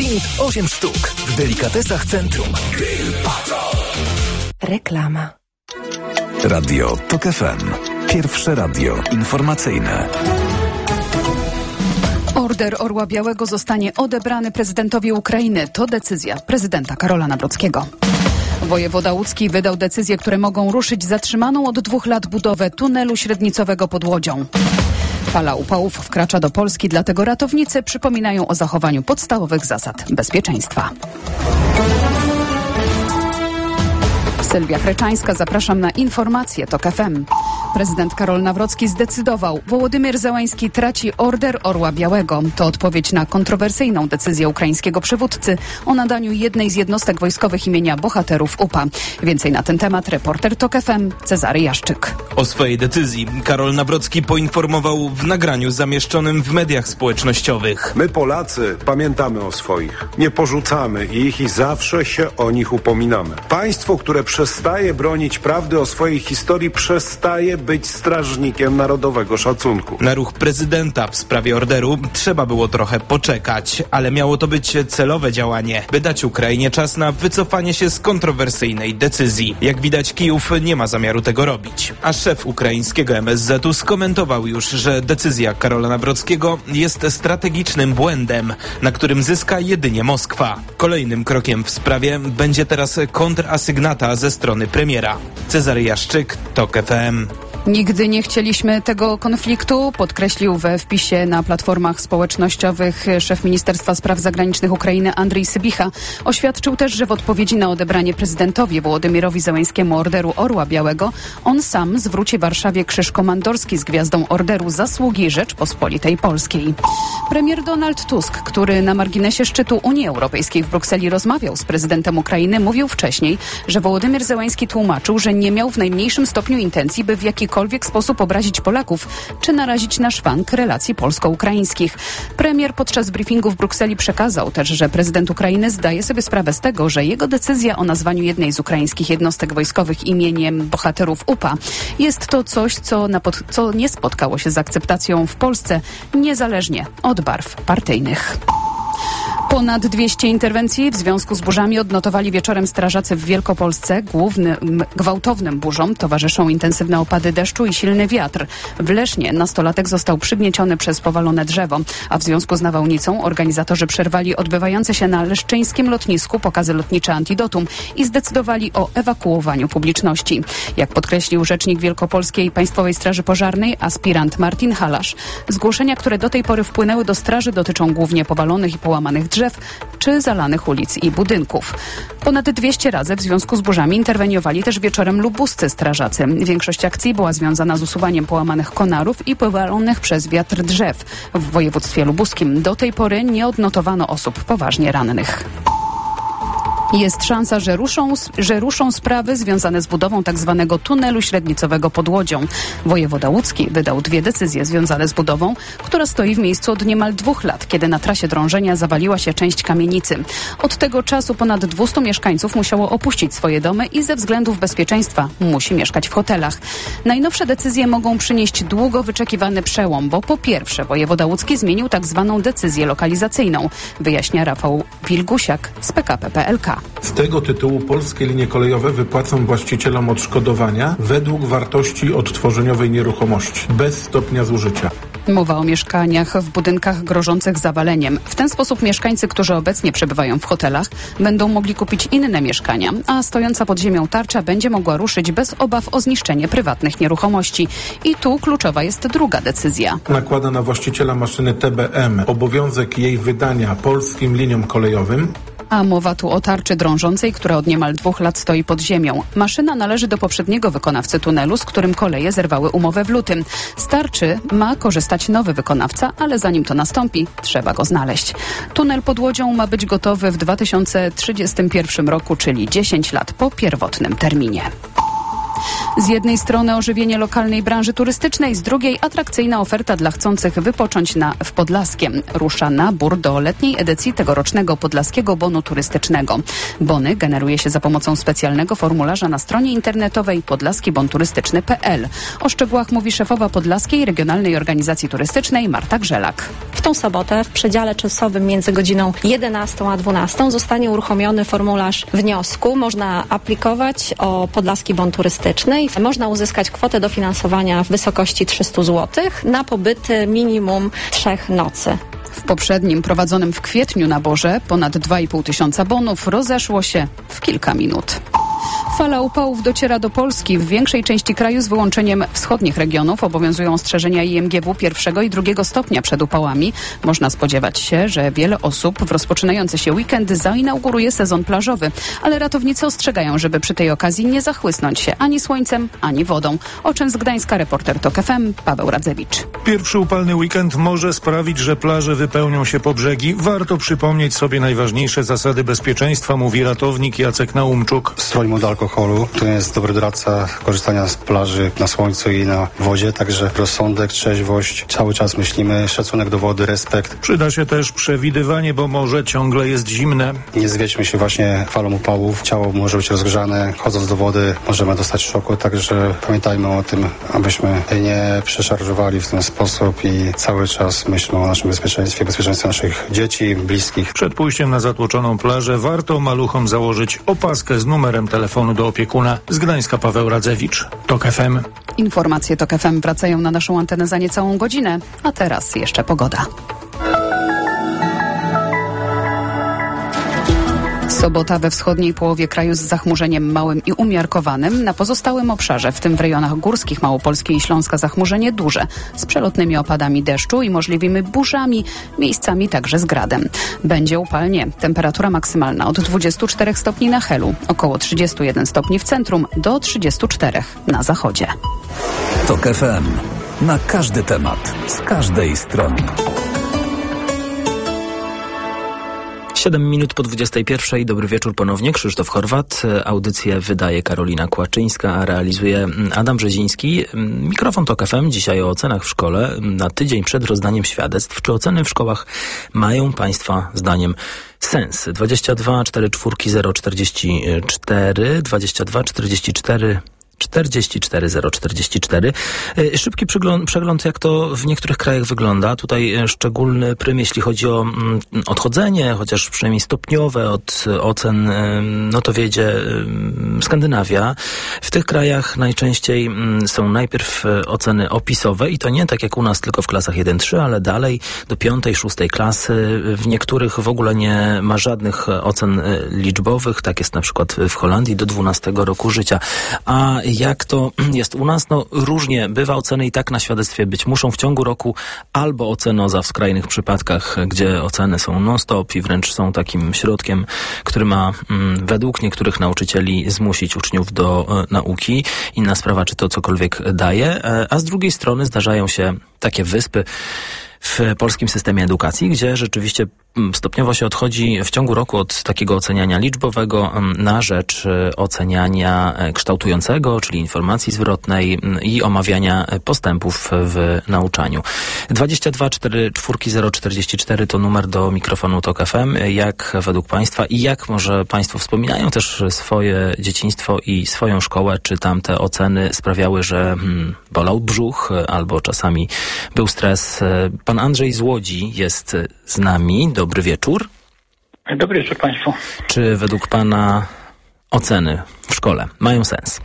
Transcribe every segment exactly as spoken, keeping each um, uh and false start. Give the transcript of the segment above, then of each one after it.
Gwint osiem sztuk. W delikatesach Centrum. Reklama. Radio Tok F M. Pierwsze radio informacyjne. Order Orła Białego zostanie odebrany prezydentowi Ukrainy. To decyzja prezydenta Karola Nawrockiego. Wojewoda łódzki wydał decyzje, które mogą ruszyć zatrzymaną od dwóch lat budowę tunelu średnicowego pod Łodzią. Fala upałów wkracza do Polski, dlatego ratownicy przypominają o zachowaniu podstawowych zasad bezpieczeństwa. Sylwia Chreczańska, zapraszam na informacje Tok F M. Prezydent Karol Nawrocki zdecydował, Wołodymyr Zełański traci Order Orła Białego. To odpowiedź na kontrowersyjną decyzję ukraińskiego przywódcy o nadaniu jednej z jednostek wojskowych imienia bohaterów U P A. Więcej na ten temat reporter Tok F M Cezary Jaszczyk. O swojej decyzji Karol Nawrocki poinformował w nagraniu zamieszczonym w mediach społecznościowych. My Polacy pamiętamy o swoich, nie porzucamy ich i zawsze się o nich upominamy. Państwo, które przestaje bronić prawdy o swojej historii, przestaje być strażnikiem narodowego szacunku. Na ruch prezydenta w sprawie orderu trzeba było trochę poczekać, ale miało to być celowe działanie, by dać Ukrainie czas na wycofanie się z kontrowersyjnej decyzji. Jak widać, Kijów nie ma zamiaru tego robić. A szef ukraińskiego M S Z u skomentował już, że decyzja Karola Nawrockiego jest strategicznym błędem, na którym zyska jedynie Moskwa. Kolejnym krokiem w sprawie będzie teraz kontrasygnata ze strony premiera. Cezary Jaszczyk, Tok F M. Nigdy nie chcieliśmy tego konfliktu, podkreślił we wpisie na platformach społecznościowych szef Ministerstwa Spraw Zagranicznych Ukrainy Andrii Sybicha. Oświadczył też, że w odpowiedzi na odebranie prezydentowi Wołodymyrowi Zełańskiemu Orderu Orła Białego on sam zwróci Warszawie krzyż komandorski z gwiazdą Orderu Zasługi Rzeczpospolitej Polskiej. Premier Donald Tusk, który na marginesie szczytu Unii Europejskiej w Brukseli rozmawiał z prezydentem Ukrainy, mówił wcześniej, że Wołodymyr Zełański tłumaczył, że nie miał w najmniejszym stopniu intencji, by w jakikolwiek sposób obrazić Polaków czy narazić na szwank relacji polsko-ukraińskich. Premier podczas briefingu w Brukseli przekazał też, że prezydent Ukrainy zdaje sobie sprawę z tego, że jego decyzja o nazwaniu jednej z ukraińskich jednostek wojskowych imieniem bohaterów U P A jest to coś, co, na pod, co nie spotkało się z akceptacją w Polsce, niezależnie od barw partyjnych. Ponad dwieście interwencji w związku z burzami odnotowali wieczorem strażacy w Wielkopolsce. Głównym gwałtownym burzom towarzyszą intensywne opady deszczu i silny wiatr. W Lesznie nastolatek został przygnieciony przez powalone drzewo, a w związku z nawałnicą organizatorzy przerwali odbywające się na leszczyńskim lotnisku pokazy lotnicze Antidotum i zdecydowali o ewakuowaniu publiczności. Jak podkreślił rzecznik Wielkopolskiej Państwowej Straży Pożarnej, aspirant Martin Halasz, zgłoszenia, które do tej pory wpłynęły do straży, dotyczą głównie powalonych i połamanych drzew czy zalanych ulic i budynków. Ponad dwieście razy w związku z burzami interweniowali też wieczorem lubuscy strażacy. Większość akcji była związana z usuwaniem połamanych konarów i powalonych przez wiatr drzew. W województwie lubuskim do tej pory nie odnotowano osób poważnie rannych. Jest szansa, że ruszą, że ruszą sprawy związane z budową tzw. tunelu średnicowego pod Łodzią. Wojewoda łódzki wydał dwie decyzje związane z budową, która stoi w miejscu od niemal dwóch lat, kiedy na trasie drążenia zawaliła się część kamienicy. Od tego czasu ponad dwieście mieszkańców musiało opuścić swoje domy i ze względów bezpieczeństwa musi mieszkać w hotelach. Najnowsze decyzje mogą przynieść długo wyczekiwany przełom, bo po pierwsze wojewoda łódzki zmienił tzw. decyzję lokalizacyjną, wyjaśnia Rafał Wilgusiak z P K P P L K. Z tego tytułu polskie linie kolejowe wypłacą właścicielom odszkodowania według wartości odtworzeniowej nieruchomości, bez stopnia zużycia. Mowa o mieszkaniach w budynkach grożących zawaleniem. W ten sposób mieszkańcy, którzy obecnie przebywają w hotelach, będą mogli kupić inne mieszkania, a stojąca pod ziemią tarcza będzie mogła ruszyć bez obaw o zniszczenie prywatnych nieruchomości. I tu kluczowa jest druga decyzja. Nakłada na właściciela maszyny T B M obowiązek jej wydania polskim liniom kolejowym. A mowa tu o tarczy drążącej, która od niemal dwóch lat stoi pod ziemią. Maszyna należy do poprzedniego wykonawcy tunelu, z którym koleje zerwały umowę w lutym. Z tarczy ma korzystać nowy wykonawca, ale zanim to nastąpi, trzeba go znaleźć. Tunel pod Łodzią ma być gotowy w dwa tysiące trzydziestym pierwszym roku, czyli dziesięć lat po pierwotnym terminie. Z jednej strony ożywienie lokalnej branży turystycznej, z drugiej atrakcyjna oferta dla chcących wypocząć na, w Podlaskiem. Rusza nabór do letniej edycji tegorocznego Podlaskiego Bonu Turystycznego. Bony generuje się za pomocą specjalnego formularza na stronie internetowej podlaski bon turystyczny kropka p l. O szczegółach mówi szefowa Podlaskiej Regionalnej Organizacji Turystycznej Marta Grzelak. W tą sobotę w przedziale czasowym między godziną jedenastą a dwunastą zostanie uruchomiony formularz wniosku. Można aplikować o Podlaski Bon Turystyczny. Można uzyskać kwotę dofinansowania w wysokości trzysta złotych na pobyty minimum trzech nocy. W poprzednim, prowadzonym w kwietniu naborze ponad dwa i pół tysiąca bonów rozeszło się w kilka minut. Fala upałów dociera do Polski. W większej części kraju z wyłączeniem wschodnich regionów obowiązują ostrzeżenia I M G W pierwszego i drugiego stopnia przed upałami. Można spodziewać się, że wiele osób w rozpoczynający się weekend zainauguruje sezon plażowy, ale ratownicy ostrzegają, żeby przy tej okazji nie zachłysnąć się ani słońcem, ani wodą. O czym z Gdańska reporter TOK F M Paweł Radzewicz. Pierwszy upalny weekend może sprawić, że plaże wypełnią się po brzegi. Warto przypomnieć sobie najważniejsze zasady bezpieczeństwa, mówi ratownik Jacek Naumczuk. Stroń od alkoholu. To jest dobry doradca korzystania z plaży na słońcu i na wodzie, także rozsądek, trzeźwość. Cały czas myślimy, szacunek do wody, respekt. Przyda się też przewidywanie, bo morze ciągle jest zimne. Nie zwiedźmy się właśnie falą upałów. Ciało może być rozgrzane. Chodząc do wody możemy dostać szoku, także pamiętajmy o tym, abyśmy nie przeszarżowali w ten sposób i cały czas myślmy o naszym bezpieczeństwie, bezpieczeństwie naszych dzieci, bliskich. Przed pójściem na zatłoczoną plażę warto maluchom założyć opaskę z numerem telefonu do opiekuna. Z Gdańska Paweł Radzewicz, TOK F M. Informacje TOK F M wracają na naszą antenę za niecałą godzinę, a teraz jeszcze pogoda. Sobota we wschodniej połowie kraju z zachmurzeniem małym i umiarkowanym. Na pozostałym obszarze, w tym w rejonach górskich Małopolskiej i Śląska, zachmurzenie duże, z przelotnymi opadami deszczu i możliwymi burzami, miejscami także z gradem. Będzie upalnie. Temperatura maksymalna od dwudziestu czterech stopni na Helu, około trzydziestu jeden stopni w centrum, do trzydziestu czterech na zachodzie. TOK F M. Na każdy temat, z każdej strony. siedem minut po dwudziestej pierwszej. Dobry wieczór ponownie. Krzysztof Chorwat. Audycję wydaje Karolina Kłaczyńska, a realizuje Adam Brzeziński. Mikrofon TOK F M. Dzisiaj o ocenach w szkole. Na tydzień przed rozdaniem świadectw. Czy oceny w szkołach mają Państwa zdaniem sens? dwadzieścia dwa czterdzieści cztery zero czterdzieści cztery, dwadzieścia dwa czterdzieści cztery czterdzieści cztery zero czterdzieści cztery. Szybki przegląd, przegląd, jak to w niektórych krajach wygląda. Tutaj szczególny prym, jeśli chodzi o odchodzenie, chociaż przynajmniej stopniowe od ocen, no to wiedzie Skandynawia. W tych krajach najczęściej są najpierw oceny opisowe i to nie tak jak u nas tylko w klasach jeden trzy, ale dalej do piątej, szóstej klasy. W niektórych w ogóle nie ma żadnych ocen liczbowych. Tak jest na przykład w Holandii do dwunastego roku życia. A jak to jest u nas? No różnie bywa. Oceny i tak na świadectwie być muszą w ciągu roku, albo ocenoza w skrajnych przypadkach, gdzie oceny są non-stop i wręcz są takim środkiem, który ma mm, według niektórych nauczycieli zmusić uczniów do e, nauki. Inna sprawa, czy to cokolwiek daje. E, a z drugiej strony zdarzają się takie wyspy w polskim systemie edukacji, gdzie rzeczywiście stopniowo się odchodzi w ciągu roku od takiego oceniania liczbowego na rzecz oceniania kształtującego, czyli informacji zwrotnej i omawiania postępów w nauczaniu. dwadzieścia dwa czterdzieści cztery zero czterdzieści cztery to numer do mikrofonu TOK F M. Jak według Państwa i jak może Państwo wspominają też swoje dzieciństwo i swoją szkołę, czy tam te oceny sprawiały, że hmm, bolał brzuch albo czasami był stres? Pan Andrzej z Łodzi jest z nami. Dobry wieczór. Dobry wieczór Państwu. Czy według Pana oceny w szkole mają sens?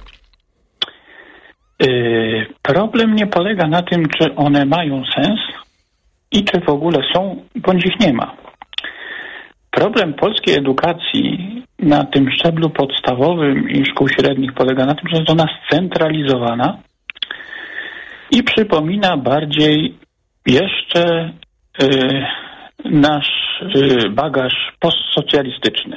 Yy, problem nie polega na tym, czy one mają sens i czy w ogóle są, bądź ich nie ma. Problem polskiej edukacji na tym szczeblu podstawowym i szkół średnich polega na tym, że jest ona scentralizowana i przypomina bardziej jeszcze yy, nasz yy, bagaż postsocjalistyczny.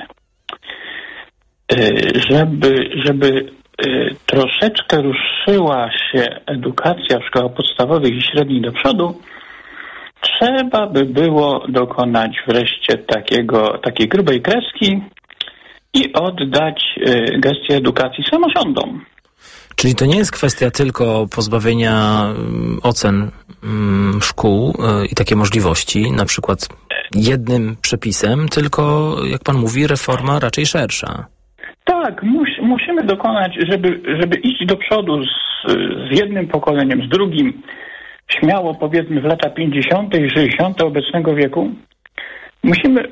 Yy, żeby żeby yy, troszeczkę ruszyła się edukacja w szkołach podstawowych i średnich do przodu, trzeba by było dokonać wreszcie takiego, takiej grubej kreski i oddać yy, gestię edukacji samorządom. Czyli to nie jest kwestia tylko pozbawienia um, ocen um, szkół y, i takie możliwości, na przykład jednym przepisem, tylko, jak pan mówi, reforma raczej szersza. Tak, mus, musimy dokonać, żeby, żeby iść do przodu z, z jednym pokoleniem, z drugim, śmiało powiedzmy w lata pięćdziesiąte i sześćdziesiąte obecnego wieku, musimy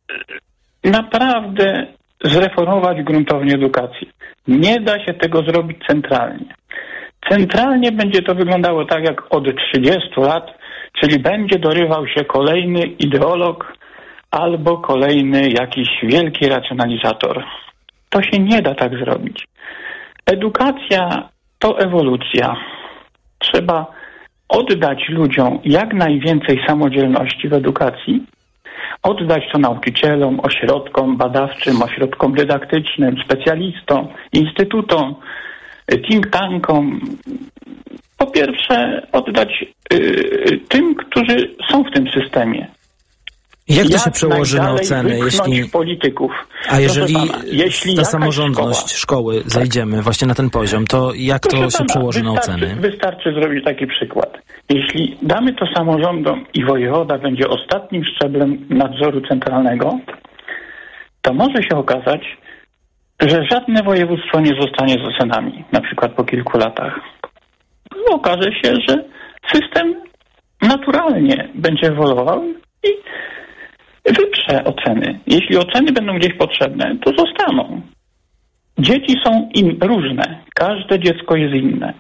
naprawdę zreformować gruntownie edukację. Nie da się tego zrobić centralnie. Centralnie będzie to wyglądało tak jak od trzydziestu lat, czyli będzie dorywał się kolejny ideolog albo kolejny jakiś wielki racjonalizator. To się nie da tak zrobić. Edukacja to ewolucja. Trzeba oddać ludziom jak najwięcej samodzielności w edukacji, oddać to nauczycielom, ośrodkom badawczym, ośrodkom dydaktycznym, specjalistom, instytutom, think tankom. Po pierwsze oddać y, tym, którzy są w tym systemie. Jak to się przełoży na oceny, jeśli polityków? A jeżeli, pana, jeśli ta samorządność szkoła, szkoły, tak, zajdziemy właśnie na ten poziom, to jak to Proszę się pana, przełoży na wystarczy, oceny? Wystarczy zrobić taki przykład. Jeśli damy to samorządom i wojewoda będzie ostatnim szczeblem nadzoru centralnego, to może się okazać, że żadne województwo nie zostanie z ocenami, na przykład po kilku latach. Okaże się, że system naturalnie będzie ewoluował i wyprze oceny. Jeśli oceny będą gdzieś potrzebne, to zostaną. Dzieci są in, różne. Każde dziecko jest inne.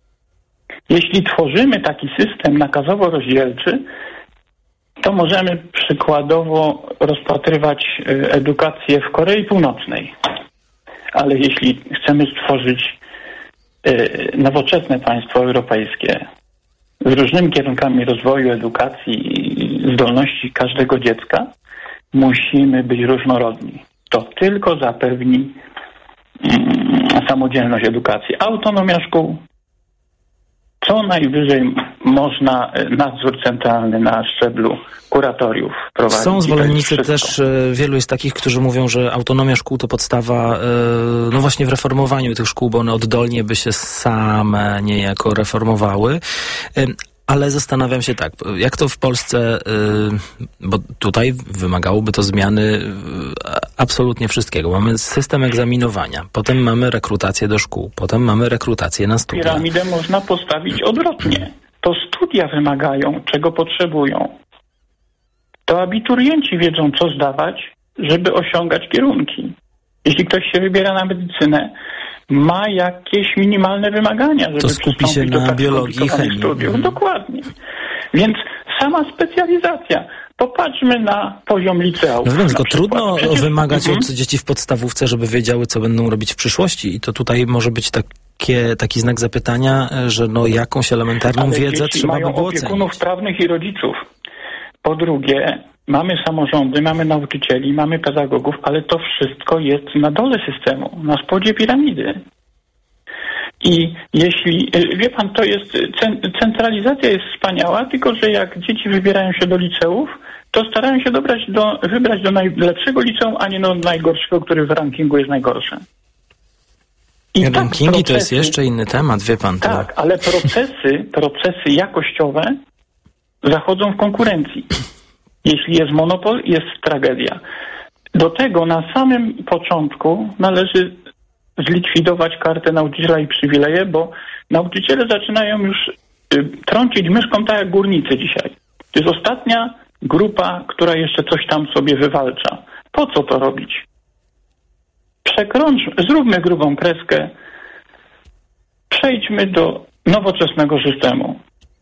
Jeśli tworzymy taki system nakazowo-rozdzielczy, to możemy przykładowo rozpatrywać edukację w Korei Północnej. Ale jeśli chcemy stworzyć nowoczesne państwo europejskie z różnymi kierunkami rozwoju, edukacji i zdolności każdego dziecka, musimy być różnorodni. To tylko zapewni mm, samodzielność edukacji. Autonomia szkół. Co najwyżej można nadzór centralny na szczeblu kuratoriów prowadzić. Są zwolennicy też, wielu jest takich, którzy mówią, że autonomia szkół to podstawa, no właśnie w reformowaniu tych szkół, bo one oddolnie by się same niejako reformowały. Ale zastanawiam się tak, jak to w Polsce, bo tutaj wymagałoby to zmiany absolutnie wszystkiego. Mamy system egzaminowania, potem mamy rekrutację do szkół, potem mamy rekrutację na studia. Piramidę można postawić odwrotnie. To studia wymagają, czego potrzebują. To abiturienci wiedzą, co zdawać, żeby osiągać kierunki. Jeśli ktoś się wybiera na medycynę, ma jakieś minimalne wymagania, żeby to skupi się do na biologii i chemii. Studiów. Mm. Dokładnie. Więc sama specjalizacja. Popatrzmy na poziom liceum. No wiem, tylko trudno Przecież... wymagać mhm. od dzieci w podstawówce, żeby wiedziały, co będą robić w przyszłości. I to tutaj może być takie, taki znak zapytania, że no jakąś elementarną Ale wiedzę dzieci trzeba mają by było opiekunów ocenić. prawnych i rodziców. Po drugie, mamy samorządy, mamy nauczycieli, mamy pedagogów, ale to wszystko jest na dole systemu, na spodzie piramidy. I jeśli, wie pan, to jest, centralizacja jest wspaniała, tylko że jak dzieci wybierają się do liceów, to starają się dobrać do, wybrać do najlepszego liceum, a nie do najgorszego, który w rankingu jest najgorszy. I tak rankingi procesy, to jest jeszcze inny temat, wie pan. To... Tak, ale procesy, procesy jakościowe zachodzą w konkurencji. Jeśli jest monopol, jest tragedia. Do tego na samym początku należy zlikwidować kartę nauczyciela i przywileje, bo nauczyciele zaczynają już y, trącić myszką tak jak górnicy dzisiaj. To jest ostatnia grupa, która jeszcze coś tam sobie wywalcza. Po co to robić? Przekrącz, zróbmy grubą kreskę, przejdźmy do nowoczesnego systemu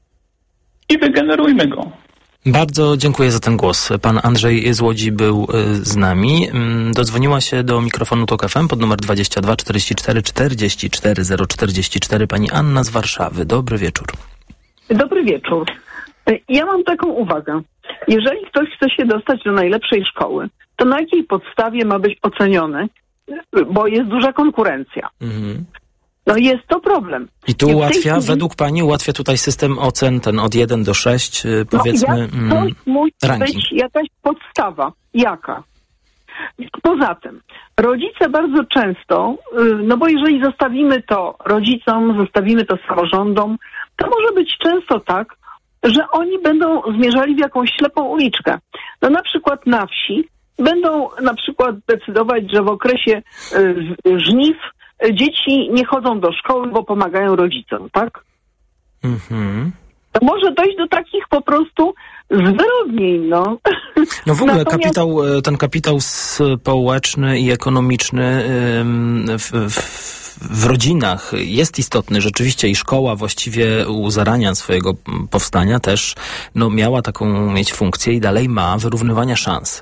i wygenerujmy go. Bardzo dziękuję za ten głos. Pan Andrzej z Łodzi był z nami. Dodzwoniła się do mikrofonu Tok F M pod numer dwadzieścia dwa czterdzieści cztery czterdzieści cztery zero czterdzieści cztery pani Anna z Warszawy. Dobry wieczór. Dobry wieczór. Ja mam taką uwagę. Jeżeli ktoś chce się dostać do najlepszej szkoły, to na jakiej podstawie ma być oceniony? Bo jest duża konkurencja. Mhm. No jest to problem. I tu I ułatwia, chwili... według pani, ułatwia tutaj system ocen ten od jeden do sześciu, powiedzmy, no, ja, to musi ranking. być jakaś podstawa. Jaka? Poza tym, rodzice bardzo często, no bo jeżeli zostawimy to rodzicom, zostawimy to samorządom, to może być często tak, że oni będą zmierzali w jakąś ślepą uliczkę. No na przykład na wsi będą na przykład decydować, że w okresie y, żniw dzieci nie chodzą do szkoły, bo pomagają rodzicom, tak? Mhm. To może dojść do takich po prostu zwyrodnień, no. No w ogóle Natomiast... kapitał, ten kapitał społeczny i ekonomiczny w, w, w rodzinach jest istotny. Rzeczywiście i szkoła właściwie u zarania swojego powstania też no, miała taką mieć funkcję i dalej ma wyrównywania szans.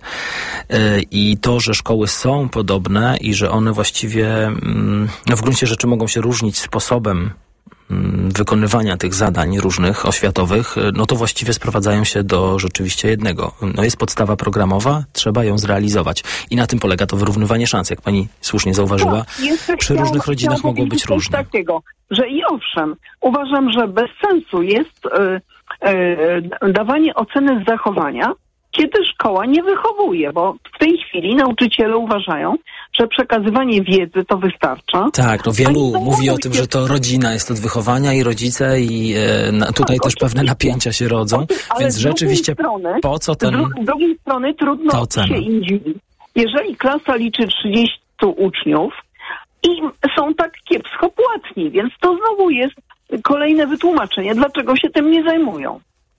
I to, że szkoły są podobne i że one właściwie no, w gruncie rzeczy mogą się różnić sposobem wykonywania tych zadań różnych oświatowych, no to właściwie sprowadzają się do rzeczywiście jednego. No jest podstawa programowa, trzeba ją zrealizować. I na tym polega to wyrównywanie szans, jak pani słusznie zauważyła. No, przy różnych rodzinach mogą być różne. Takiego, że i owszem, uważam, że bez sensu jest y, y, dawanie oceny z zachowania, kiedy szkoła nie wychowuje, bo w tej chwili nauczyciele uważają, że przekazywanie wiedzy to wystarcza. Tak, no wielu mówi o tym, że to rodzina jest od wychowania i rodzice i e, na, tutaj tak, też pewne napięcia się rodzą, ale więc rzeczywiście strony, po co ten... Z drugiej strony trudno się im dziwić. Jeżeli klasa liczy trzydziestu uczniów i są tak kiepsko płatni, więc to znowu jest kolejne wytłumaczenie, dlaczego się tym nie zajmują.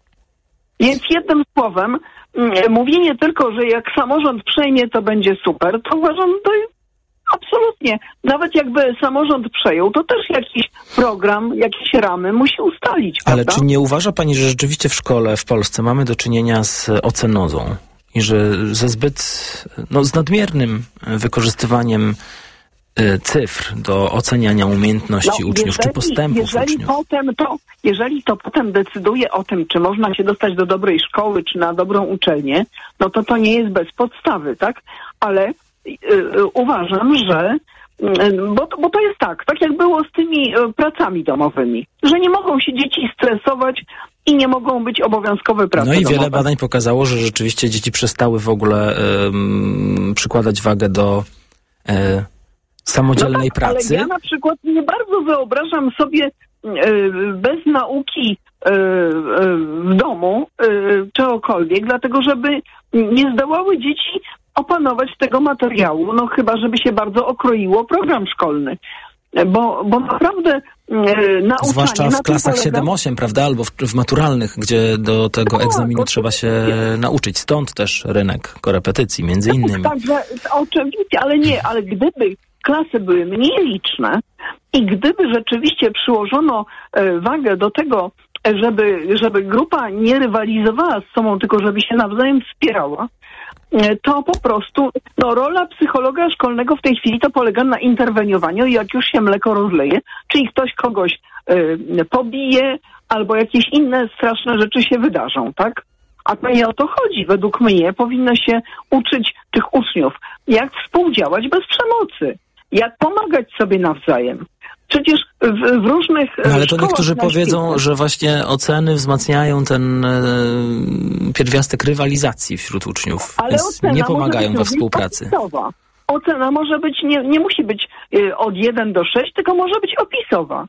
Więc jednym słowem, mówienie tylko, że jak samorząd przejmie, to będzie super, to uważam, to absolutnie. Nawet jakby samorząd przejął, to też jakiś program, jakieś ramy musi ustalić. Ale prawda? czy nie uważa pani, że rzeczywiście w szkole w Polsce mamy do czynienia z ocenozą i że ze zbyt, no z nadmiernym wykorzystywaniem cyfr do oceniania umiejętności no, uczniów, jeżeli, czy postępów jeżeli uczniów? Potem to, jeżeli to potem decyduje o tym, czy można się dostać do dobrej szkoły, czy na dobrą uczelnię, no to to nie jest bez podstawy, tak? Ale yy, uważam, że yy, bo, bo to jest tak, tak jak było z tymi yy, pracami domowymi, że nie mogą się dzieci stresować i nie mogą być obowiązkowe prace No i domowe. wiele badań pokazało, że rzeczywiście dzieci przestały w ogóle yy, przykładać wagę do yy, samodzielnej no tak, pracy. Ale ja na przykład nie bardzo wyobrażam sobie y, bez nauki y, y, w domu y, czegokolwiek, dlatego żeby nie zdołały dzieci opanować tego materiału, no chyba żeby się bardzo okroiło program szkolny. Bo, bo naprawdę y, nauczanie... Zwłaszcza w klasach polega... siedem osiem, prawda? Albo w, w maturalnych, gdzie do tego no, egzaminu to, trzeba się jest... nauczyć. Stąd też rynek korepetycji, między innymi. Także oczywiście, ale nie, ale gdyby klasy były mniej liczne i gdyby rzeczywiście przyłożono e, wagę do tego, żeby, żeby grupa nie rywalizowała z sobą, tylko żeby się nawzajem wspierała, e, to po prostu no, rola psychologa szkolnego w tej chwili to polega na interweniowaniu, jak już się mleko rozleje, czyli ktoś kogoś e, pobije albo jakieś inne straszne rzeczy się wydarzą, tak? A to nie o to chodzi. Według mnie powinno się uczyć tych uczniów, jak współdziałać bez przemocy. Jak pomagać sobie nawzajem. Przecież w, w różnych no, ale to niektórzy szkołach powiedzą, świecie, że właśnie oceny wzmacniają ten e, pierwiastek rywalizacji wśród uczniów, ale więc nie pomagają we współpracy. Opisowa. Ocena może być, nie, nie musi być e, od jeden do sześciu, tylko może być opisowa.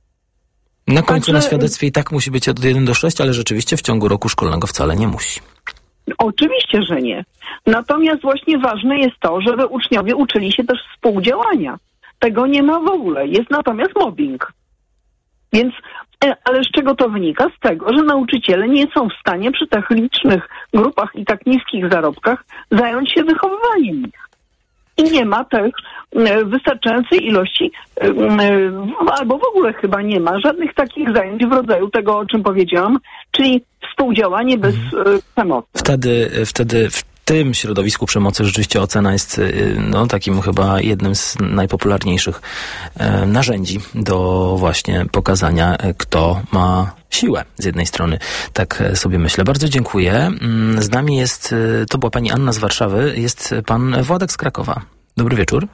Na końcu Także, na świadectwie i tak musi być od jeden do sześciu, ale rzeczywiście w ciągu roku szkolnego wcale nie musi. Oczywiście, że nie. Natomiast właśnie ważne jest to, żeby uczniowie uczyli się też współdziałania. Tego nie ma w ogóle. Jest natomiast mobbing. Więc, ale z czego to wynika? Z tego, że nauczyciele nie są w stanie przy tak licznych grupach i tak niskich zarobkach zająć się wychowywaniem ich. I nie ma też wystarczającej ilości, albo w ogóle chyba nie ma żadnych takich zajęć w rodzaju tego, o czym powiedziałam, czyli współdziałanie bez mhm. przemocy. Wtedy, wtedy w tym środowisku przemocy rzeczywiście ocena jest no, takim chyba jednym z najpopularniejszych e, narzędzi do właśnie pokazania, kto ma siłę z jednej strony. Tak sobie myślę. Bardzo dziękuję. Z nami jest, to była pani Anna z Warszawy, jest pan Władek z Krakowa. Dobry wieczór.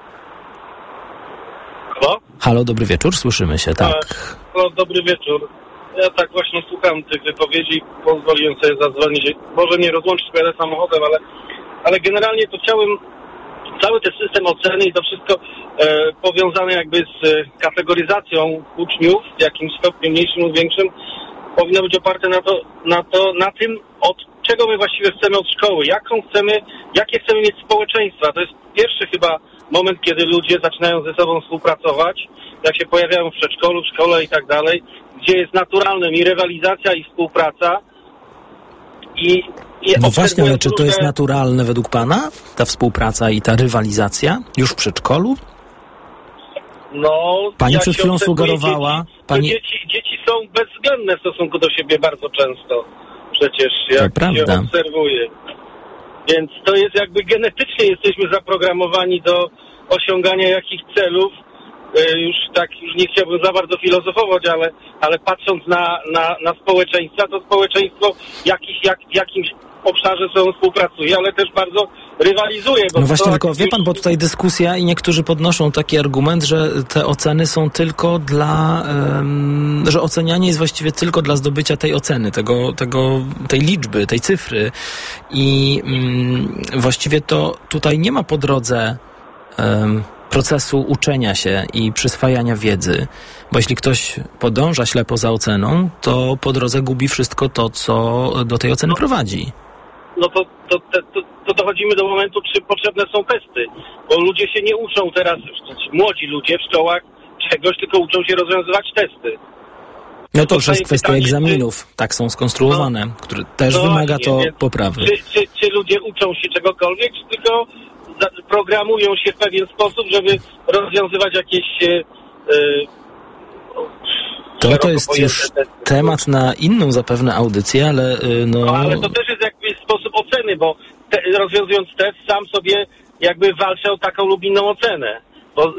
Halo? Halo, dobry wieczór, słyszymy się, tak. No, dobry wieczór. Ja tak właśnie słucham tych wypowiedzi, pozwoliłem sobie zadzwonić. Może nie rozłączyć, bo jadę samochodem, ale ale generalnie to chciałem cały ten system oceny i to wszystko e, powiązane jakby z e, kategoryzacją uczniów w jakimś stopniu mniejszym lub większym powinno być oparte na to, na to, na tym, od czego my właściwie chcemy od szkoły, jaką chcemy, jakie chcemy mieć społeczeństwa. To jest pierwszy chyba moment, kiedy ludzie zaczynają ze sobą współpracować, jak się pojawiają w przedszkolu, w szkole i tak dalej, gdzie jest naturalnym i rywalizacja, i współpraca. I, i no właśnie, ale czy to różne... jest naturalne według pana? Ta współpraca i ta rywalizacja już w przedszkolu? No, pani jak przed chwilą sugerowała... Dzieci, pani... dzieci, dzieci są bezwzględne w stosunku do siebie bardzo często. Przecież jak to się prawda. obserwuje. Więc to jest jakby genetycznie jesteśmy zaprogramowani do osiągania jakichś celów. Już tak, już nie chciałbym za bardzo filozofować, ale, ale patrząc na, na, na społeczeństwa, to społeczeństwo jakiś, jak, w jakimś obszarze sobą współpracuje, ale też bardzo rywalizuje. Bo no właśnie, to, tylko wie już... pan, bo tutaj dyskusja i niektórzy podnoszą taki argument, że te oceny są tylko dla, um, że ocenianie jest właściwie tylko dla zdobycia tej oceny, tego, tego, tej liczby, tej cyfry i um, właściwie to tutaj nie ma po drodze um, procesu uczenia się i przyswajania wiedzy, bo jeśli ktoś podąża ślepo za oceną, to po drodze gubi wszystko to, co do tej oceny no, prowadzi. No to, to, to, to dochodzimy do momentu, czy potrzebne są testy, bo ludzie się nie uczą teraz, młodzi ludzie w szkołach czegoś, tylko uczą się rozwiązywać testy. No to już jest kwestia pytanie, egzaminów, czy... tak są skonstruowane, no, które też no wymaga właśnie, to więc poprawy. Czy, czy, czy ludzie uczą się czegokolwiek, czy tylko programują się w pewien sposób, żeby rozwiązywać jakieś... Yy, to to jest już temat na inną zapewne audycję, ale yy, no... no... Ale to też jest jakby sposób oceny, bo te, rozwiązując test sam sobie jakby walczę o taką lub inną ocenę. Bo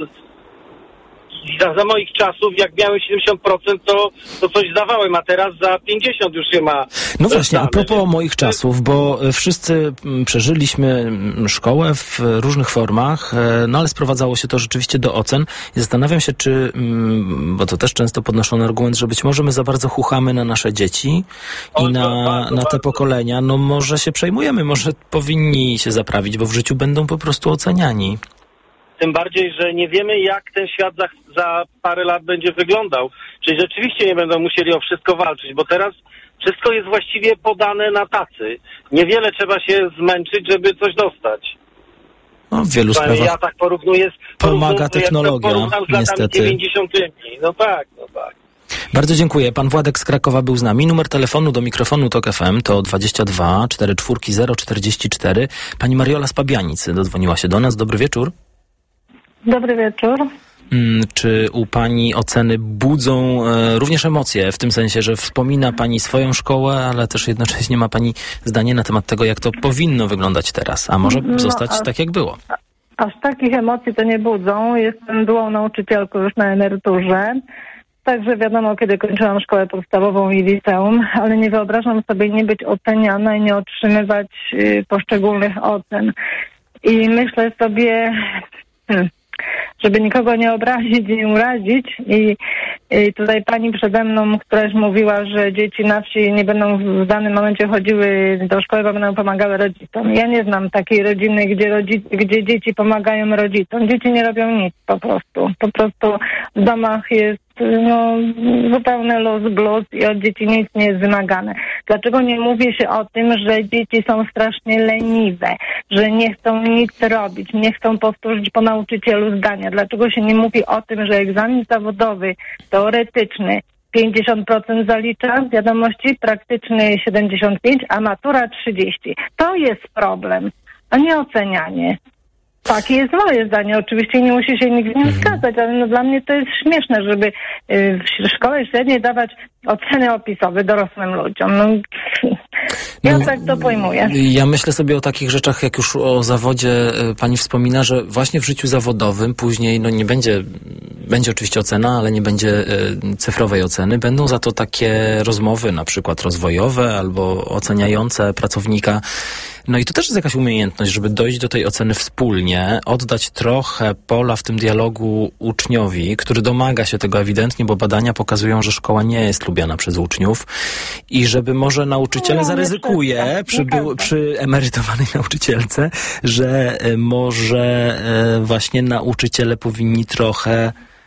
za, za moich czasów, jak miałem siedemdziesiąt procent, to, to coś zdawałem, a teraz za pięćdziesiąt już się ma. No właśnie, a propos moich czasów, bo wszyscy przeżyliśmy szkołę w różnych formach, no ale sprowadzało się to rzeczywiście do ocen i zastanawiam się, czy, bo to też często podnoszony argument, że być może my za bardzo chuchamy na nasze dzieci i na, na te pokolenia, no może się przejmujemy, może powinni się zaprawić, bo w życiu będą po prostu oceniani. Tym bardziej, że nie wiemy, jak ten świat za, za parę lat będzie wyglądał. Czyli rzeczywiście nie będą musieli o wszystko walczyć, bo teraz wszystko jest właściwie podane na tacy. Niewiele trzeba się zmęczyć, żeby coś dostać. No, w wielu sprawach ja tak porównuję z, pomaga technologia, ja z niestety. dziewięćdziesiątymi. No tak, no tak. Bardzo dziękuję. Pan Władek z Krakowa był z nami. Numer telefonu do mikrofonu Tok F M to dwadzieścia dwa czterdzieści cztery zero czterdzieści cztery. Pani Mariola z Pabianicy dodzwoniła się do nas. Dobry wieczór. Dobry wieczór. Czy u pani oceny budzą e, również emocje, w tym sensie, że wspomina pani swoją szkołę, ale też jednocześnie ma pani zdanie na temat tego, jak to powinno wyglądać teraz, a może no, zostać aż, tak, jak było? Aż takich emocji to nie budzą. Jestem byłą nauczycielką już na emeryturze, także wiadomo, kiedy kończyłam szkołę podstawową i liceum, ale nie wyobrażam sobie nie być oceniana i nie otrzymywać y, poszczególnych ocen. I myślę sobie... Hmm, żeby nikogo nie obrazić i nie urazić. I, I tutaj pani przede mną, któraś mówiła, że dzieci na wsi nie będą w danym momencie chodziły do szkoły, bo będą pomagały rodzicom. Ja nie znam takiej rodziny, gdzie, rodzic, gdzie dzieci pomagają rodzicom. Dzieci nie robią nic po prostu. Po prostu w domach jest no, zupełny los blues i od dzieci nic nie jest wymagane. Dlaczego nie mówi się o tym, że dzieci są strasznie leniwe, że nie chcą nic robić, nie chcą powtórzyć po nauczycielu zdania? Dlaczego się nie mówi o tym, że egzamin zawodowy, teoretyczny pięćdziesiąt procent zalicza wiadomości, praktyczny siedemdziesiąt pięć procent, a matura trzydzieści procent? To jest problem, a nie ocenianie. Takie jest moje zdanie. Oczywiście nie musi się nikt z nim zgadzać, ale no dla mnie to jest śmieszne, żeby w szkole średniej dawać oceny opisowe dorosłym ludziom. No, ja no, tak to pojmuję. Ja myślę sobie o takich rzeczach, jak już o zawodzie pani wspomina, że właśnie w życiu zawodowym później no nie będzie, będzie oczywiście ocena, ale nie będzie cyfrowej oceny. Będą za to takie rozmowy, na przykład rozwojowe albo oceniające pracownika. No i to też jest jakaś umiejętność, żeby dojść do tej oceny wspólnie, oddać trochę pola w tym dialogu uczniowi, który domaga się tego ewidentnie, bo badania pokazują, że szkoła nie jest lubiana przez uczniów i żeby może nauczyciele no, zaryzykuje przy, był, przy emerytowanej nauczycielce, że może właśnie nauczyciele powinni trochę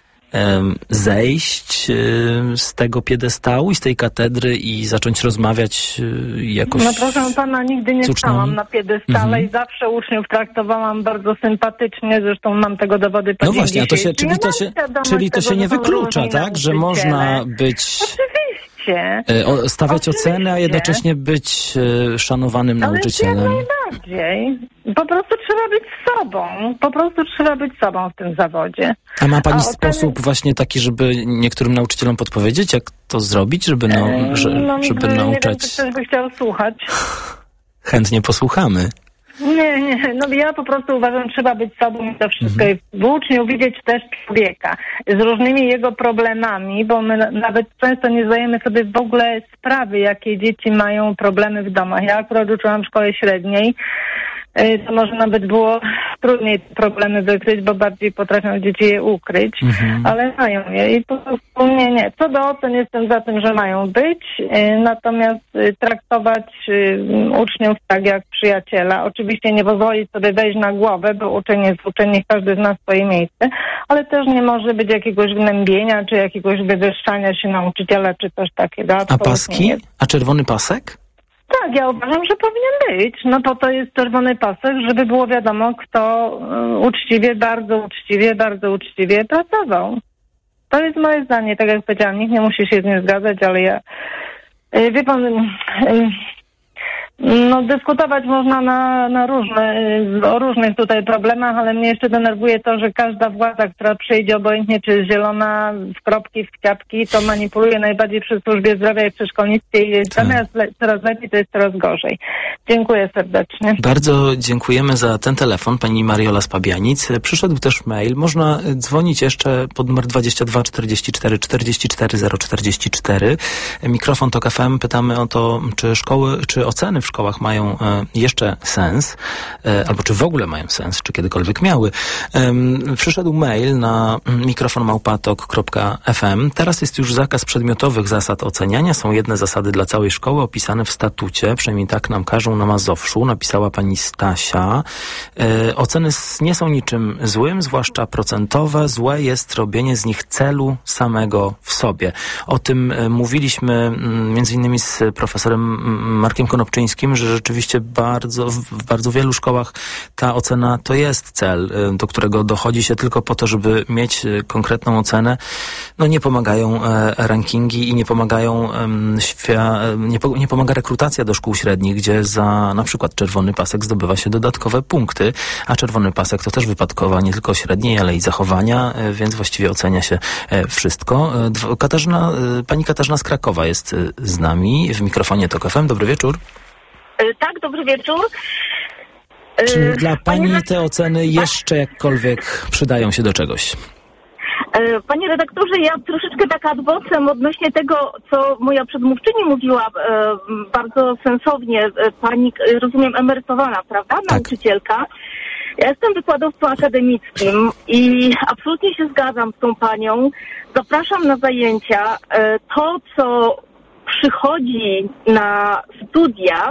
zejść z tego piedestału i z tej katedry i zacząć rozmawiać jakoś. No proszę pana, nigdy nie stałam na piedestale mhm. i zawsze uczniów traktowałam bardzo sympatycznie, zresztą mam tego dowody. No właśnie, a to się, czyli, to się, czyli to się nie wyklucza, tak? Że można być... Oczywiście. Stawiać Oczywiście. oceny, a jednocześnie być szanowanym Ale nauczycielem. Jak najbardziej. Po prostu trzeba być sobą. Po prostu trzeba być sobą w tym zawodzie. A ma pani a sposób oceny... właśnie taki, żeby niektórym nauczycielom podpowiedzieć, jak to zrobić, żeby, no, że, no, żeby nie nauczać... Nie wiem, czy ktoś by chciał słuchać. Chętnie posłuchamy. Nie, nie, no ja po prostu uważam, że trzeba być sobą i to wszystko. Mhm. I w uczniu widzieć też człowieka z różnymi jego problemami, bo my nawet często nie zdajemy sobie w ogóle sprawy, jakie dzieci mają problemy w domach. Ja akurat uczyłam w szkole średniej, to może nawet było trudniej problemy wykryć, bo bardziej potrafią dzieci je ukryć, mhm. ale mają je i po prostu nie, nie. Co do ocen jestem za tym, że mają być, natomiast traktować uczniów tak jak przyjaciela. Oczywiście nie pozwolić sobie wejść na głowę, bo uczenie jest uczenie, każdy zna swoje miejsce, ale też nie może być jakiegoś gnębienia, czy jakiegoś wywyższania się nauczyciela, czy coś takiego. A paski? Nie. A czerwony pasek? Tak, ja uważam, że powinien być. No po to jest czerwony pasek, żeby było wiadomo, kto uczciwie, bardzo uczciwie, bardzo uczciwie pracował. To jest moje zdanie, tak jak powiedziałam, nikt nie musi się z nim zgadzać, ale ja... Wie pan... No dyskutować można na, na różne, o różnych tutaj problemach, ale mnie jeszcze denerwuje to, że każda władza, która przyjdzie, obojętnie czy jest zielona, w kropki, w kwiatki, to manipuluje najbardziej przy służbie zdrowia i przy szkolnictwie i jest zamiast le- coraz lepiej, to jest coraz gorzej. Dziękuję serdecznie. Bardzo dziękujemy za ten telefon, pani Mariola z Pabianic. Przyszedł też mail. Można dzwonić jeszcze pod numer dwadzieścia dwa czterdzieści cztery czterdzieści cztery zero czterdzieści cztery. Mikrofon Tok F M. Pytamy o to, czy szkoły, czy oceny w szkołach mają e, jeszcze sens, e, albo czy w ogóle mają sens, czy kiedykolwiek miały. E, przyszedł mail na mikrofon małpa tok kropka f m. Teraz jest już zakaz przedmiotowych zasad oceniania. Są jedne zasady dla całej szkoły opisane w statucie, przynajmniej tak nam każą na Mazowszu, napisała pani Stasia. E, oceny nie są niczym złym, zwłaszcza procentowe. Złe jest robienie z nich celu samego w sobie. O tym e, mówiliśmy między innymi z profesorem Markiem Konopczyńskim, że rzeczywiście bardzo, w bardzo wielu szkołach ta ocena to jest cel, do którego dochodzi się tylko po to, żeby mieć konkretną ocenę. No nie pomagają rankingi i nie pomagają, nie, nie pomaga rekrutacja do szkół średnich, gdzie za na przykład czerwony pasek zdobywa się dodatkowe punkty, a czerwony pasek to też wypadkowa nie tylko średniej, ale i zachowania, więc właściwie ocenia się wszystko. Katarzyna, pani Katarzyna z Krakowa jest z nami w mikrofonie Tok F M. Dobry wieczór. Tak, dobry wieczór. Czy dla pani te oceny jeszcze jakkolwiek przydają się do czegoś? Panie redaktorze, ja troszeczkę tak ad vocem odnośnie tego, co moja przedmówczyni mówiła bardzo sensownie. Pani, rozumiem, emerytowana, prawda? Tak. Nauczycielka. Ja jestem wykładowcą akademickim i absolutnie się zgadzam z tą panią. Zapraszam na zajęcia. To, co przychodzi na studia,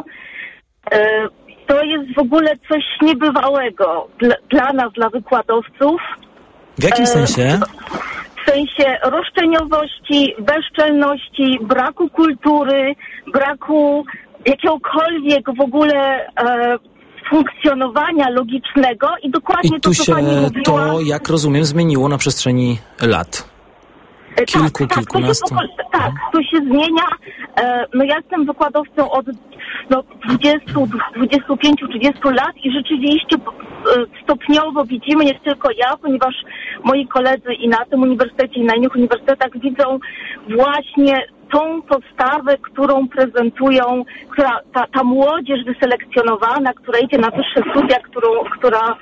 to jest w ogóle coś niebywałego dla, dla nas, dla wykładowców. W jakim sensie? W sensie roszczeniowości, bezczelności, braku kultury, braku jakiegokolwiek w ogóle e, funkcjonowania logicznego i dokładnie I tu to, co się pani mówiła. To, jak rozumiem, zmieniło na przeszczeni lat. Kilku, tak, kilkunastu. Tak, to się, tak, to się zmienia. No ja jestem wykładowcą od no, dwudziestu, dwudziestu pięciu, trzydziestu lat i rzeczywiście stopniowo widzimy, nie tylko ja, ponieważ moi koledzy i na tym uniwersytecie, i na innych uniwersytetach widzą właśnie tą postawę, którą prezentują, która ta, ta młodzież wyselekcjonowana, która idzie na wyższe studia, którą, która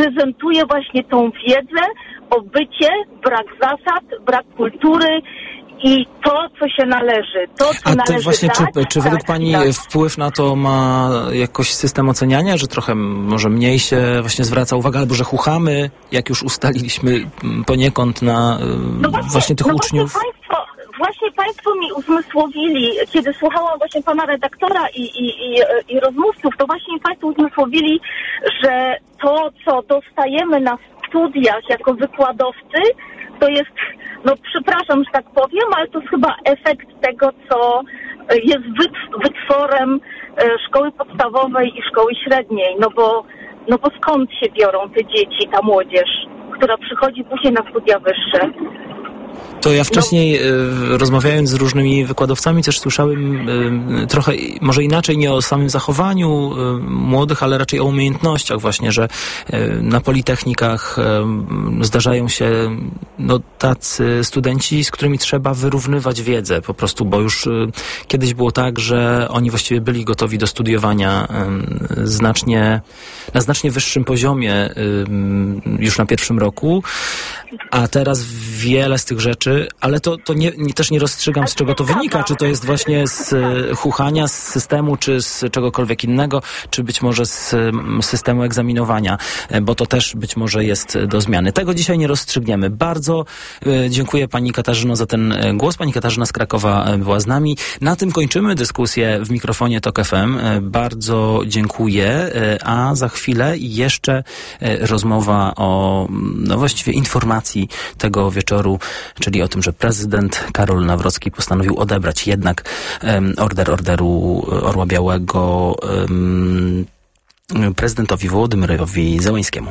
prezentuje właśnie tą wiedzę o bycie, brak zasad, brak kultury i to, co się należy, to, co A należy to właśnie, dać, czy, czy według dać, Pani dać. wpływ na to ma jakoś system oceniania, że trochę może mniej się właśnie zwraca uwaga, albo że chuchamy, jak już ustaliliśmy poniekąd na no właśnie, właśnie tych no uczniów? Właśnie państwo, właśnie państwo mi uzmysłowili, kiedy słuchałam właśnie pana redaktora i, i, i, i rozmówców, to właśnie państwo uzmysłowili, że to, co dostajemy na studiach jako wykładowcy, to jest, no przepraszam, że tak powiem, ale to jest chyba efekt tego, co jest wytworem szkoły podstawowej i szkoły średniej, no bo, no bo skąd się biorą te dzieci, ta młodzież, która przychodzi później na studia wyższe? To ja wcześniej no. rozmawiając z różnymi wykładowcami też słyszałem trochę może inaczej, nie o samym zachowaniu młodych, ale raczej o umiejętnościach właśnie, że na politechnikach zdarzają się no, tacy studenci, z którymi trzeba wyrównywać wiedzę po prostu, bo już kiedyś było tak, że oni właściwie byli gotowi do studiowania znacznie, na znacznie wyższym poziomie już na pierwszym roku, a teraz wiele z tych rzeczy, ale to, to nie, nie, też nie rozstrzygam, z czego to wynika, czy to jest właśnie z chuchania, z systemu, czy z czegokolwiek innego, czy być może z systemu egzaminowania, bo to też być może jest do zmiany. Tego dzisiaj nie rozstrzygniemy. Bardzo dziękuję Pani Katarzyno za ten głos. Pani Katarzyna z Krakowa była z nami. Na tym kończymy dyskusję w mikrofonie Tok F M. Bardzo dziękuję, a za chwilę jeszcze rozmowa o, no właściwie informacji tego wieczoru, czyli o tym, że prezydent Karol Nawrocki postanowił odebrać jednak um, order Orderu Orła Białego um, prezydentowi Wołodymyrowi Zełańskiemu.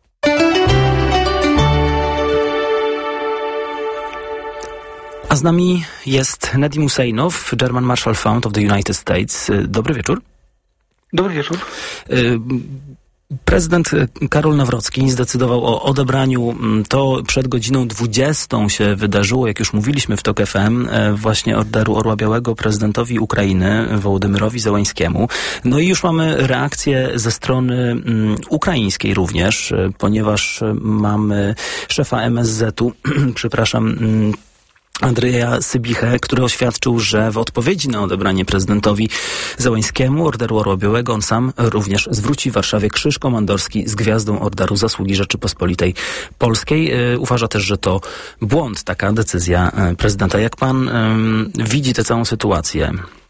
A z nami jest Nedim Husseinow, German Marshall Fund of the United States. Dobry wieczór. Dobry wieczór. Y- Prezydent Karol Nawrocki zdecydował o odebraniu, to przed godziną dwudziestą się wydarzyło, jak już mówiliśmy w Tok F M, właśnie orderu Orła Białego prezydentowi Ukrainy, Wołodymyrowi Zełańskiemu. No i już mamy reakcję ze strony um, ukraińskiej również, ponieważ mamy szefa M S Z-u, przepraszam, um, Andrzeja Sybichę, który oświadczył, że w odpowiedzi na odebranie prezydentowi Zełańskiemu orderu Orła Białego on sam również zwróci w Warszawie krzyż komandorski z gwiazdą Orderu Zasługi Rzeczypospolitej Polskiej. Uważa też, że to błąd, taka decyzja prezydenta. Jak pan um, widzi tę całą sytuację?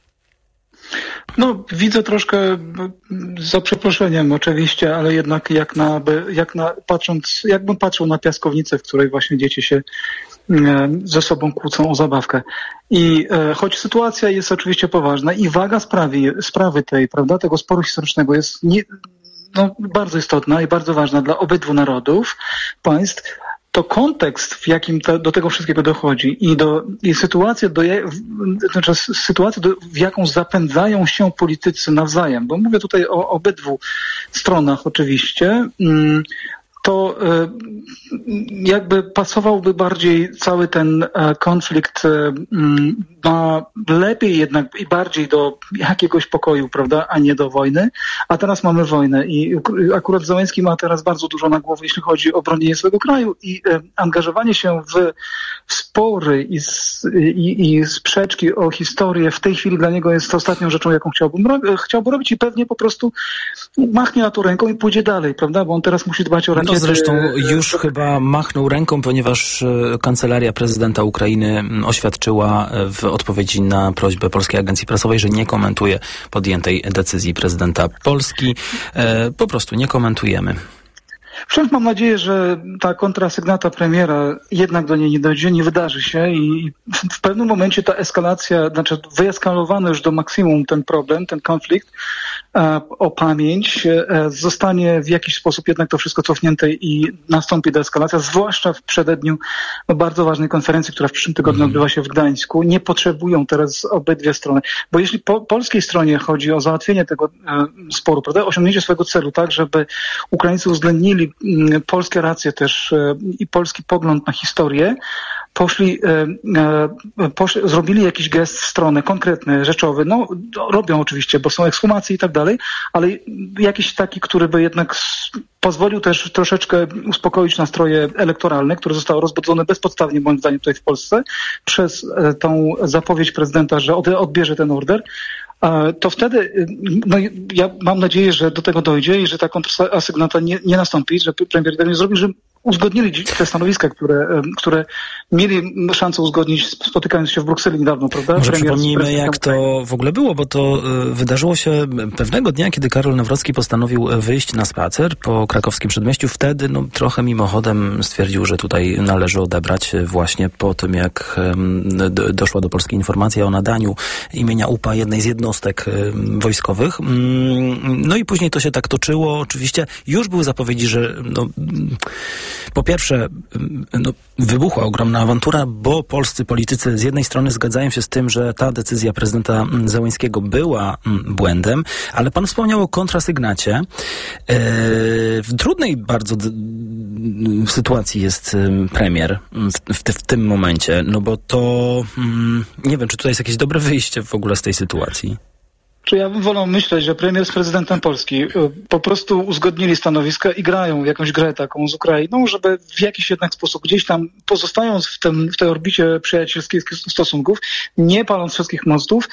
No, widzę troszkę, za przeproszeniem oczywiście, ale jednak jak na, jak na patrząc, jakbym patrzył na piaskownicę, w której właśnie dzieci się ze sobą kłócą o zabawkę. I e, choć sytuacja jest oczywiście poważna i waga sprawy, sprawy tej, prawda, tego sporu historycznego jest nie, no, bardzo istotna i bardzo ważna dla obydwu narodów, państw, to kontekst, w jakim to, do tego wszystkiego dochodzi i, do, i sytuację, do, znaczy sytuację do, w jaką zapędzają się politycy nawzajem, bo mówię tutaj o obydwu stronach oczywiście, mm, to jakby pasowałby bardziej cały ten konflikt na lepiej jednak i bardziej do jakiegoś pokoju, prawda, a nie do wojny. A teraz mamy wojnę i akurat Zełański ma teraz bardzo dużo na głowie, jeśli chodzi o bronienie swojego kraju i angażowanie się w spory i, i, i sprzeczki o historię w tej chwili dla niego jest ostatnią rzeczą, jaką chciałbym, chciałby robić i pewnie po prostu machnie na to ręką i pójdzie dalej, prawda, bo on teraz musi dbać o rakiety. No zresztą już chyba machnął ręką, ponieważ Kancelaria Prezydenta Ukrainy oświadczyła w odpowiedzi na prośbę Polskiej Agencji Prasowej, że nie komentuje podjętej decyzji prezydenta Polski. Po prostu nie komentujemy. Wciąż mam nadzieję, że ta kontrasygnata premiera jednak do niej nie dojdzie, nie wydarzy się i w pewnym momencie ta eskalacja, znaczy wyeskalowany już do maksimum ten problem, ten konflikt e, o pamięć e, zostanie w jakiś sposób jednak to wszystko cofnięte i nastąpi deeskalacja, zwłaszcza w przededniu no, bardzo ważnej konferencji, która w przyszłym tygodniu odbywa się w Gdańsku. Nie potrzebują teraz obydwie strony, bo jeśli po polskiej stronie chodzi o załatwienie tego e, sporu, prawda, osiągnięcie swojego celu, tak, żeby Ukraińcy uwzględnili polskie racje też i polski pogląd na historię, poszli, poszli, zrobili jakiś gest w stronę konkretny, rzeczowy. No, robią oczywiście, bo są ekshumacje i tak dalej, ale jakiś taki, który by jednak pozwolił też troszeczkę uspokoić nastroje elektoralne, które zostały rozbudzone bezpodstawnie, moim zdaniem, tutaj w Polsce przez tą zapowiedź prezydenta, że odbierze ten order, to wtedy, no ja mam nadzieję, że do tego dojdzie i że ta kontrasygnata nie, nie nastąpi, że premier tego nie zrobi, że uzgodnili te stanowiska, które, które mieli szansę uzgodnić, spotykając się w Brukseli niedawno, prawda? Może Premier przypomnijmy, jak to w ogóle było, bo to wydarzyło się pewnego dnia, kiedy Karol Nawrocki postanowił wyjść na spacer po krakowskim przedmieściu. Wtedy no, trochę mimochodem stwierdził, że tutaj należy odebrać właśnie po tym, jak doszła do Polski informacja o nadaniu imienia U P A jednej z jednostek wojskowych. No i później to się tak toczyło. Oczywiście już były zapowiedzi, że no, po pierwsze, no, wybuchła ogromna awantura, bo polscy politycy z jednej strony zgadzają się z tym, że ta decyzja prezydenta Zełańskiego była błędem, ale pan wspomniał o kontrasygnacie. W trudnej bardzo sytuacji jest premier w, w, w tym momencie, no bo to nie wiem, czy tutaj jest jakieś dobre wyjście w ogóle z tej sytuacji. Czy ja bym wolał myśleć, że premier z prezydentem Polski po prostu uzgodnili stanowiska i grają jakąś grę taką z Ukrainą, żeby w jakiś jednak sposób gdzieś tam pozostając w, tym, w tej orbicie przyjacielskich stosunków, nie paląc wszystkich mostów,